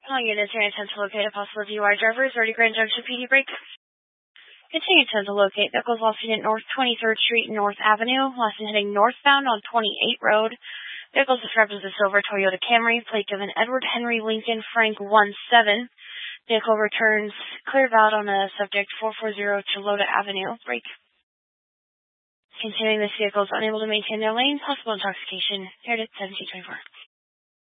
Calling units here in attempt to locate a possible DUI driver is already Grand Junction PD break. Continue to locate vehicles while seen at North 23rd Street and North Avenue. Last and heading northbound on 28 Road. Vehicle described as a silver Toyota Camry, plate given Edward Henry Lincoln Frank 17. Vehicle returns clear valid on a subject 440 Chilota Avenue. Break. Continuing, this vehicle is unable to maintain their lane. Possible intoxication. Paired at 1724.